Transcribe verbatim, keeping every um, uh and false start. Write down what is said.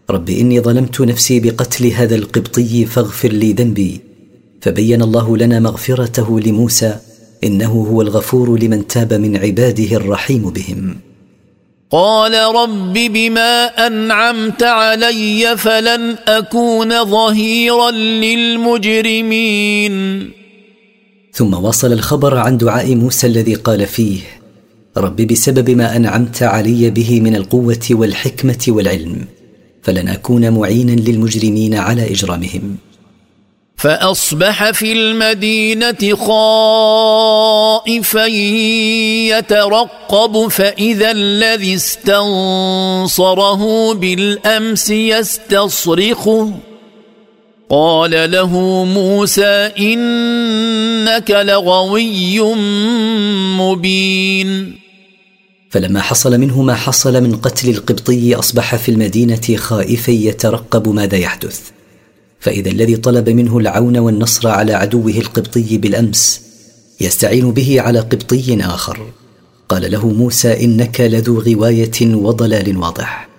رب إني ظلمت نفسي بقتل هذا القبطي فاغفر لي ذنبي. فبين الله لنا مغفرته لموسى، إنه هو الغفور لمن تاب من عباده الرحيم بهم. قال رب بما أنعمت علي فلن أكون ظهيرا للمجرمين. ثم وصل الخبر عن دعاء موسى الذي قال فيه: رب بسبب ما أنعمت علي به من القوة والحكمة والعلم فلن أكون معينا للمجرمين على إجرامهم. فأصبح في المدينة خائفا يترقب فإذا الذي استنصره بالأمس يستصرخه. قال له موسى إنك لغوي مبين. فلما حصل منه ما حصل من قتل القبطي أصبح في المدينة خائفا يترقب ماذا يحدث، فإذا الذي طلب منه العون والنصر على عدوه القبطي بالأمس يستعين به على قبطي آخر. قال له موسى إنك لذو غواية وضلال واضح.